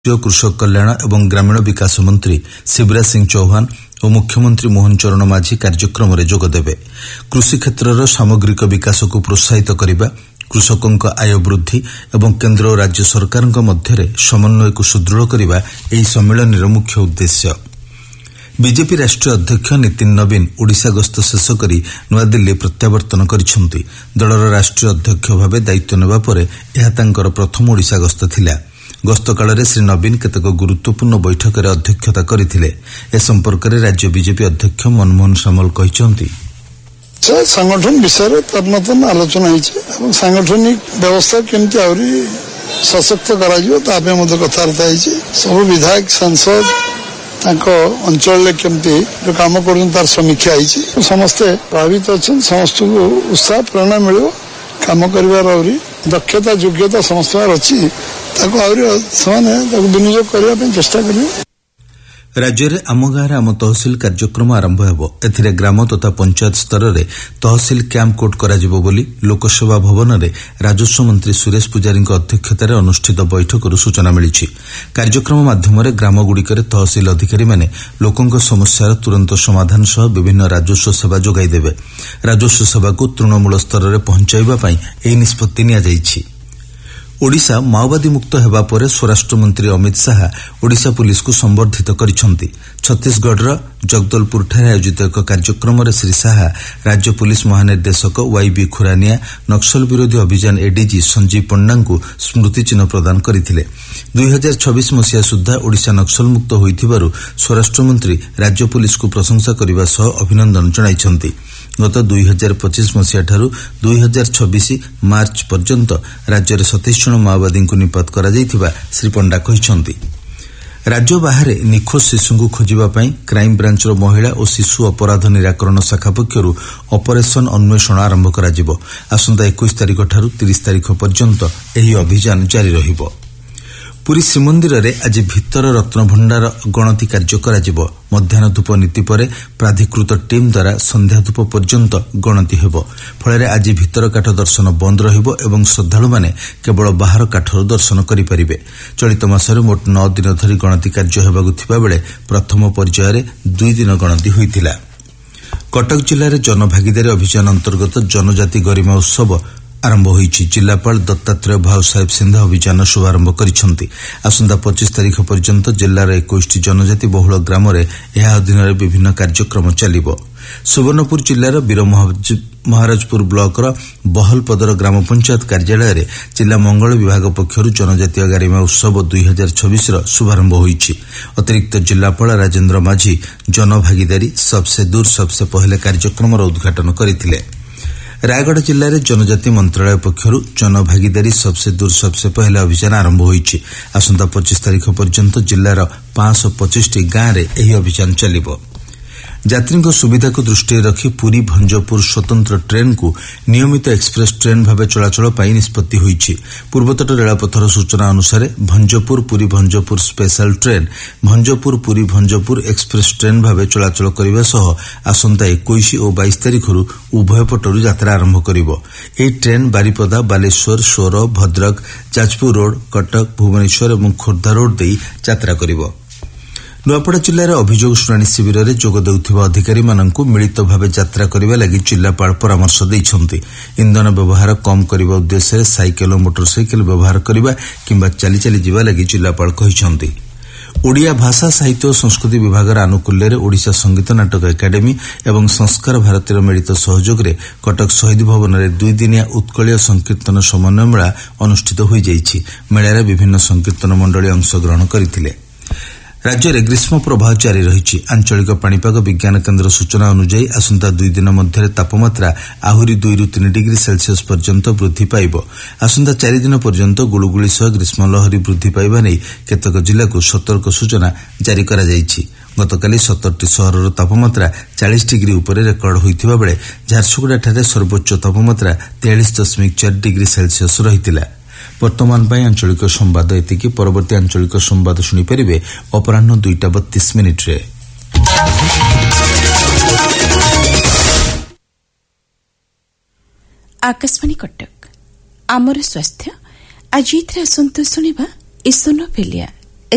कृषक कल्याण एवं ग्रामीण विकास मंत्री शिवराज सिंह चौहान और मुख्यमंत्री मोहन चरण माझी कार्यक्रम में जोगदेवे। कृषि क्षेत्र सामग्रिक विकास को प्रोत्साहित करने, कृषकों आय वृद्धि और केन्द्र और राज्य सरकार मध्य समन्वय को सुदृढ़ करने यह सम्मेलन मुख्य उद्देश्य। बीजेपी राष्ट्रीय अध्यक्ष नितिन नवीन ओडिशा गस्त शेष कर नूआदिल्ली प्रत्यावर्तन करिसेंति। दलर राष्ट्रीय अध्यक्ष भाव दायित्व नेबा परे यह तांकर प्रथम ओडिशा गस्त थिला। गस्त काल श्री नवीन केतेक गुरुत्वपूर्ण बैठक में अध्यक्षता करथिले। ए संपर्क में राज्य बीजेपी अध्यक्ष मनमोहन सामल कहिसेंति, संगठन विषय तन्मतन आलोचना होइछे। सांगठनिक व्यवस्था केमती आउरी सशक्त कराजियो तापे मते कथार्था होइछे। सब विधायक सांसद तांको अंचल केमती जो काम करन तार समीक्षा होइछे। समस्ते प्रभावित अछन, समस्त को उत्साह प्रेरणा मिलो काम करिवार आउरी दक्षता योग्यता समस्त अछि ताको आउरी सने ताको विनियोग करिया पे चेष्टा करियो। राज्य में आम गाँव आम तहसिल कार्यक्रम आरंभ हेबो। एथिरे ग्राम तथा पंचायत स्तर में तहसिल कैंप कोड कराजिबो बोली लोकसेवा भवन में राजस्व मंत्री सुरेश पुजारी अध्यक्षतार अनुष्ठित बैठक सूचना मिली। कार्यक्रम माध्यम ग्रामगुड़िकर तहसिल अधिकारी माने लोकों समस्यार तुरंत समाधान सह विभिन्न राजस्व सेवा जोगाईदेवे। राजस्व सेवा को तृणमूल स्तर में पहुंचाइबा पई एही निष्पत्ति निया जाइछि। ओडिशा माओवादी मुक्त हेबा परे स्वराष्ट्र मंत्री अमित शाह ओडिशा पुलिस को संबर्धित करिसेंति। छत्तीसगढ़ जगदलपुर ठारे आयोजित एक कार्यक्रम में श्री शाह राज्य पुलिस महानिर्देशक वाईबी खुरानिया, नक्सल विरोधी अभियान एडीजी संजीव पंडा को स्मृति चिन्ह प्रदान करथिले। 2026 मसीहा सुधा ओडिशा नक्सल मुक्त होइथिबारु स्वराष्ट्र मंत्री राज्य पुलिस को प्रशंसा करने सह अभिनंदन जणाइछंति। गत 2025 मसीहा ठारू 2026 मार्च पर्यंत राज्य में 27 जन माओवादी को निपात करा जाइथिबा श्री पंडा कहिसेंति। राज्य बाहर निखोज शिशु को खोजिबा क्राइम ब्रांच महिला और शिशु अपराध निराकरण शाखा पक्षर ऑपरेशन अन्वेषण आरंभ करा जिवो। आसंता 21 तारिख ठारू 30 तारिख पर्यंत एही अभियान जारी रहिबो। पुरी श्रीमंदिर में आज भितर रत्न भंडार गणति कार्य करा। मध्याह्न धूप नीति पर प्राधिकृत टीम द्वारा संध्या धूप पर्यंत गणति हेबो। फल आज भितर काठ दर्शन बंद रहिबो एवं श्रद्धालु माने केवल बाहर काठर दर्शन करि परिबे। चलित मासरे मोट 9 दिन धरी गणति कार्य हेबाकु थिबा बेले प्रथम पर्यायर 2 दिन गणति होइतिला। कटक जिले में जनभागीदारी अभियान अंतर्गत जनजाति गरिमा उत्सव आरंभ होइछि। जिलापाल दत्तात्रेय भाव साहेब सिंधा अभियान शुभारंभ करिसेंति। आसंता 25 तारिख पर्यंत जिलार 21 जनजाति बहुल ग्राम में यह अधीन विभिन्न कार्यक्रम चलिबो। सुवर्णपुर जिलार वीर महाराजपुर ब्लॉकर बहलपदर ग्राम पंचायत कार्यालय में जिला मंगल विभाग पक्षर जनजातीय गरिमा उत्सव 2026 शुभारंभ होइछि। अतिरिक्त जिलापाल राजेन्द्र माझी जनभागीदारी सबसे दूर सबसे पहले कार्यक्रम उद्घाटन करथिले। रायगढ़ जिले में जनजाति मंत्रालय पक्षर जनभागीदारी सबसे दूर सबसे पहले अभियान आरंभ होइछि। आसंता 25 तारिख पर्यंत जिलार 525 गाँव में यह अभियान चलिबो। यात्री सुविधा को दृष्टि रखी पुरी भंजपुर स्वतंत्र ट्रेन को नियमित एक्सप्रेस ट्रेन भाव चलाचल पाई निष्पत्ति होइछि। पूर्वतट रेलपथर सूचना अनुसार भंजपुर Puri भंजपुर special train भंजपुर Puri भंजपुर express train भाव चलाचल करने सह आसंता 21 और 22 तारिख उभय पटरू यात्रा आरंभ करिबो। एही ट्रेन बारिपदा, बालेश्वर, सोर, भद्रक, जाजपुर रोड, कटक, भुवनेश्वर और खोर्धा रोड दे यात्रा करिबो। नुआपड़ा जिले में अभियोग शुणाणी शिविर में जोग देउथिबा अधिकारी माननकु मिलित भाव यात्रा करने लगी जिलापाल परामर्श दैछंती। इंधन व्यवहार कम करने उद्देश्य साइकेल और मोटरसाइकेल व्यवहार करने किंबा चली चली जीवा लगी जिलापाल कहिसंती। ओडिया भाषा साहित्य और संस्कृति विभाग आनुकूल्य में ओडिशा संगीत नाटक एकाडेमी एवं संस्कार भारतीय मिलित सहयोग में कटक शहीद भवन में 2 दिनिया उत्कलीय संकीर्तन समन्वय मेला अनुष्ठित हो जाइछि। मेलार विभिन्न संकीर्तन मंडली अंशग्रहण करथिले। राज्य में ग्रीष्म प्रभाव जारी रही। आंचलिक पाणीपाग विज्ञान केन्द्र सूचना अनुसार आसंता 2 दिन मध्य तापमात्रा आहुरी 2 ରୁ 3 डिग्री सेल्सियस पर्यंत वृद्धि पाइब। आसंता 4 दिन पर्यंत गुळुगुळी सह ग्रीष्म लहरी वृद्धि पाइबा नहीं केतक जिला को सतर्क सूचना जारी करा जाइछि। गतकाली 17टी सहरर तापमात्रा 40 डिग्री उपर रेकर्ड होइथिबा बेले झारसुगुड़ा ठारे सर्वोच्च तापमात्रा 43.4 डिग्री सेल्सियस रहितिला। वर्तमान पाई आंचलिक संवाद एतिकी। परवर्ती आंचलिक संवाद शुणी परिबे अपराह्न 2:32 रे। आकाशवाणी कटक आमर स्वास्थ्य आज आसंतु शुणा इसोनोफिलिया